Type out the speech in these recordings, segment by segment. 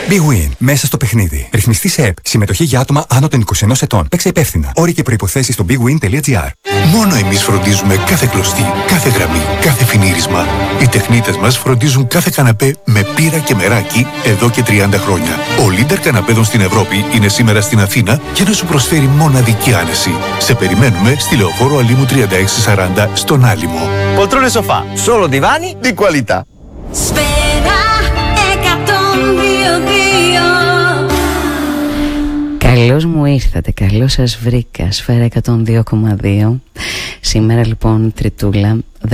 Big Win. Μέσα στο παιχνίδι. Ρυθμιστή σε ΕΠ. Συμμετοχή για άτομα άνω των 21 ετών. Παίξε υπεύθυνα. Όροι και προϋποθέσεις στο bigwin.gr. Μόνο εμείς φροντίζουμε κάθε κλωστή, κάθε γραμμή, κάθε φινίρισμα. Οι τεχνίτες μας φροντίζουν κάθε καναπέ με πύρα και μεράκι εδώ και 30 χρόνια. Ο Λίντερ καναπέδων στην Ευρώπη είναι σήμερα στην Αθήνα για να σου προσφέρει μοναδική άνεση. Σε περιμένουμε στη Λεωφόρο Αλήμου 3640 στον Άλυμο. Poltrone sofà, solo divani di qualità. Καλώς μου ήρθατε, καλώς σας βρήκα. Σφαίρα 102,2. Σήμερα λοιπόν Τριτούλα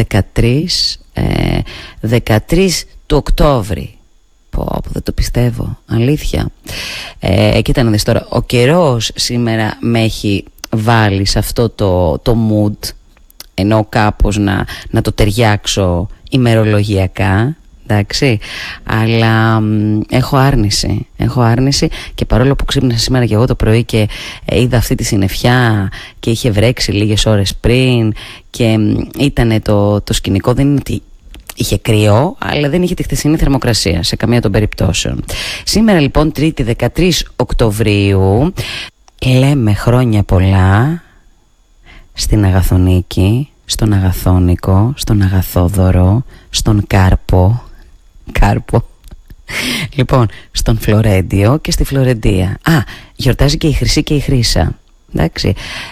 13 του Οκτώβρη. Πω, δεν το πιστεύω, αλήθεια. Κοίτα να δεις τώρα, ο καιρός σήμερα με έχει βάλει σε αυτό το mood, ενώ κάπως να το ταιριάξω ημερολογιακά. Εντάξει, αλλά έχω άρνηση και παρόλο που ξύπνησα σήμερα και εγώ το πρωί και είδα αυτή τη συννεφιά και είχε βρέξει λίγες ώρες πριν και ήταν το σκηνικό, δεν είναι ότι είχε κρύο, αλλά δεν είχε τη χθεσινή θερμοκρασία σε καμία των περιπτώσεων. Σήμερα λοιπόν Τρίτη 13 Οκτωβρίου λέμε χρόνια πολλά στην Αγαθονίκη, στον Αγαθόνικο, στον Αγαθόδωρο, στον Κάρπο, λοιπόν, στον Φλωρέντιο και στη Φλωρεντία. Γιορτάζει και η Χρυσή και η Χρύσα. Εντάξει.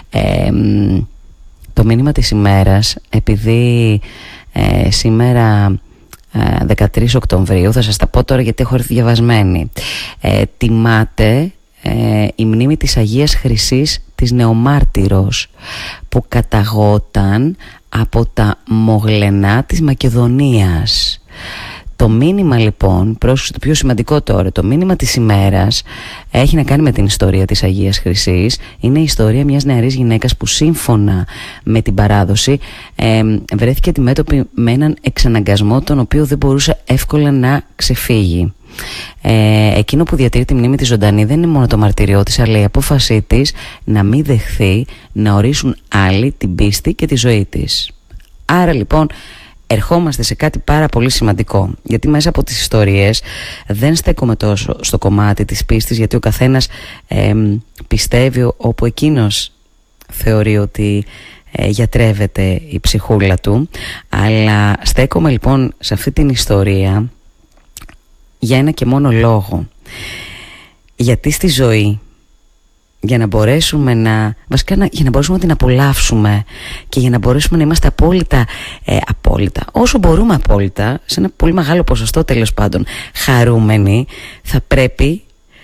Το μήνυμα της ημέρας, επειδή σήμερα 13 Οκτωβρίου, θα σας τα πω τώρα γιατί έχω έρθει διαβασμένη, τιμάται η μνήμη της Αγίας Χρυσής της Νεομάρτυρος, που καταγόταν από τα Μογλενά της Μακεδονίας. Το μήνυμα λοιπόν, πρόσεξε το πιο σημαντικό τώρα, το μήνυμα της ημέρας έχει να κάνει με την ιστορία της Αγίας Χρυσής. Είναι η ιστορία μιας νεαρής γυναίκας που σύμφωνα με την παράδοση βρέθηκε αντιμέτωπη με έναν εξαναγκασμό τον οποίο δεν μπορούσε εύκολα να ξεφύγει. Εκείνο που διατηρεί τη μνήμη της ζωντανή δεν είναι μόνο το μαρτυριό της, αλλά η απόφασή της να μην δεχθεί να ορίσουν άλλοι την πίστη και τη ζωή της. Άρα λοιπόν ερχόμαστε σε κάτι πάρα πολύ σημαντικό, γιατί μέσα από τις ιστορίες δεν στέκομαι τόσο στο κομμάτι της πίστης, γιατί ο καθένας πιστεύει όπου εκείνος θεωρεί ότι γιατρεύεται η ψυχούλα του, αλλά στέκομαι λοιπόν σε αυτή την ιστορία για ένα και μόνο λόγο. Γιατί στη ζωή, για να μπορέσουμε για να μπορέσουμε να την απολαύσουμε και για να μπορέσουμε να είμαστε απόλυτα, όσο μπορούμε απόλυτα, σε ένα πολύ μεγάλο ποσοστό τέλος πάντων, χαρούμενοι, θα πρέπει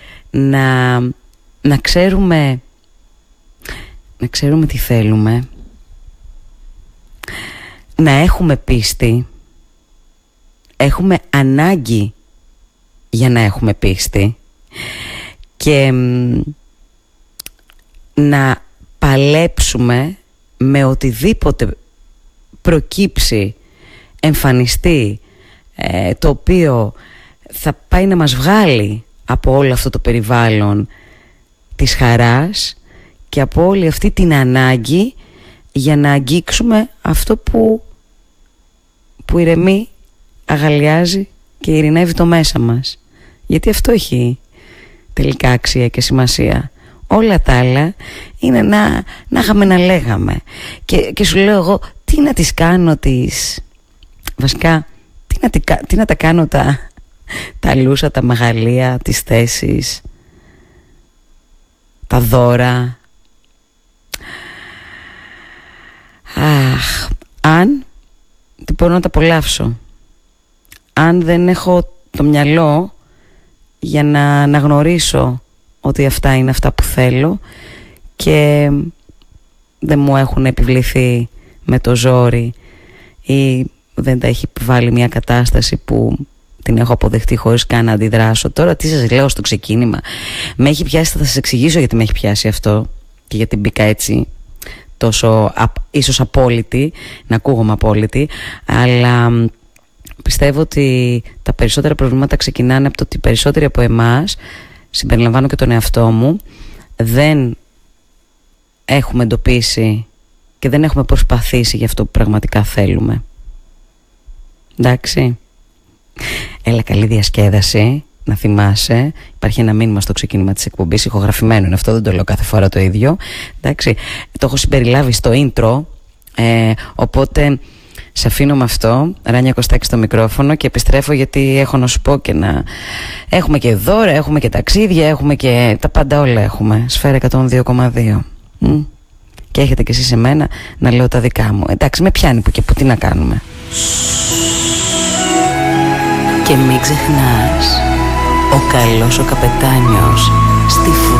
να ξέρουμε τι θέλουμε, να έχουμε πίστη, έχουμε ανάγκη για να έχουμε πίστη και να παλέψουμε με οτιδήποτε προκύψει, εμφανιστεί, το οποίο θα πάει να μας βγάλει από όλο αυτό το περιβάλλον της χαράς και από όλη αυτή την ανάγκη για να αγγίξουμε αυτό που ηρεμεί, αγαλιάζει και ειρηνεύει το μέσα μας. Γιατί αυτό έχει τελικά αξία και σημασία. Όλα τα άλλα είναι να είχαμε να λέγαμε. Και σου λέω εγώ, τι να τις κάνω βασικά, τι να τα κάνω τα λούσα, τα μεγαλεία, τις θέσεις, τα δώρα. Αν δεν μπορώ να τα απολαύσω, αν δεν έχω το μυαλό για να αναγνωρίσω ότι αυτά είναι αυτά που θέλω και δεν μου έχουν επιβληθεί με το ζόρι ή δεν τα έχει επιβάλει μια κατάσταση που την έχω αποδεχτεί χωρίς καν να αντιδράσω. Τώρα τι σας λέω στο ξεκίνημα, με έχει πιάσει, θα σας εξηγήσω γιατί με έχει πιάσει αυτό και γιατί μπήκα έτσι τόσο ίσως απόλυτη, να ακούγομαι απόλυτη, αλλά πιστεύω ότι τα περισσότερα προβλήματα ξεκινάνε από το ότι περισσότεροι από εμάς, συμπεριλαμβάνω και τον εαυτό μου, δεν έχουμε εντοπίσει και δεν έχουμε προσπαθήσει για αυτό που πραγματικά θέλουμε. Εντάξει. Έλα, καλή διασκέδαση να θυμάσαι, υπάρχει ένα μήνυμα στο ξεκίνημα της εκπομπής, ηχογραφημένο είναι αυτό, δεν το λέω κάθε φορά το ίδιο, εντάξει, το έχω συμπεριλάβει στο intro, οπότε σε αφήνω με αυτό. Ράνια Κωστάκη στο μικρόφωνο και επιστρέφω, γιατί έχω να σου πω και να... Έχουμε και δώρα, έχουμε και ταξίδια, έχουμε και τα πάντα, όλα έχουμε. Σφαίρα 102,2. Και έχετε κι εσείς εμένα να λέω τα δικά μου. Εντάξει, με πιάνει που και που, τι να κάνουμε. Και μην ξεχνάς, ο καλός ο καπετάνιος στη